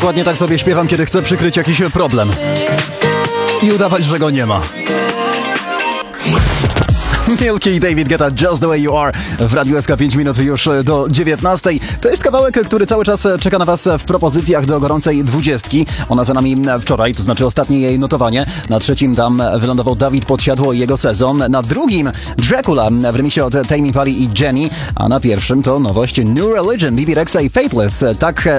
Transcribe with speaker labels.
Speaker 1: Dokładnie tak sobie śpiewam, kiedy chcę przykryć jakiś problem i udawać, że go nie ma. Milky i David Guetta, Just the Way You Are w Radiu SK 5 minut już do 19. To jest kawałek, który cały czas czeka na Was w propozycjach do gorącej 20. Ona za nami wczoraj, to znaczy ostatnie jej notowanie. Na trzecim tam wylądował Dawid Podsiadło i jego Sezon. Na drugim Dracula w remisie od Tame Impali i Jenny. A na pierwszym to nowość New Religion, Bibi Rexha i Faithless. Tak